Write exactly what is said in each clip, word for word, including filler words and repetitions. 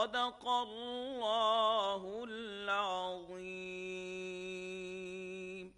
صدق الله العظيم.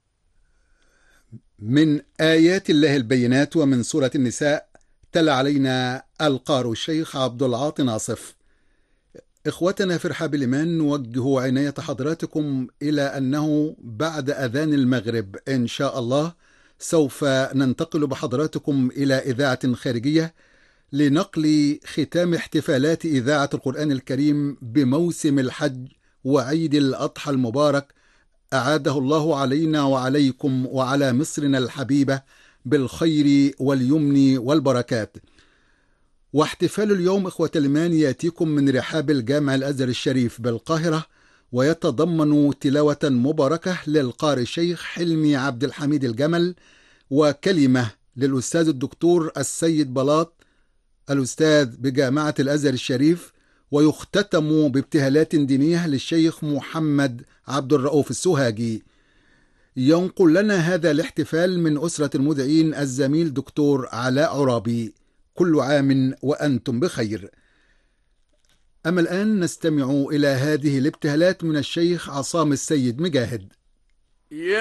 من آيات الله البينات ومن سورة النساء تلا علينا القارئ الشيخ عبد العاطي ناصف. إخوتنا في رحاب الإيمان، نوجه عناية حضراتكم إلى أنه بعد أذان المغرب إن شاء الله سوف ننتقل بحضراتكم إلى إذاعة خارجية لنقل ختام احتفالات إذاعة القرآن الكريم بموسم الحج وعيد الأضحى المبارك، أعاده الله علينا وعليكم وعلى مصرنا الحبيبة بالخير واليمن والبركات. واحتفال اليوم إخوة الإيمان يأتيكم من رحاب الجامع الأزهر الشريف بالقاهرة، ويتضمن تلاوة مباركة للقارئ الشيخ حلمي عبد الحميد الجمل، وكلمة للأستاذ الدكتور السيد بلاط الأستاذ بجامعة الأزهر الشريف، ويختتم بابتهالات دينية للشيخ محمد عبد الرؤوف السوهاجي. ينقل لنا هذا الاحتفال من أسرة المذيعين الزميل دكتور علاء عرابي. كل عام وأنتم بخير. أما الآن نستمع إلى هذه الابتهالات من الشيخ عصام السيد مجاهد.